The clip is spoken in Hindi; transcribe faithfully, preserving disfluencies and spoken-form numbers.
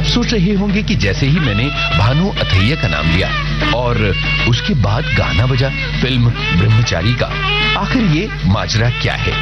सोच रहे होंगे कि जैसे ही मैंने भानु अथैया का नाम लिया और उसके बाद गाना बजा फिल्म ब्रह्मचारी का, आखिर ये माजरा क्या है।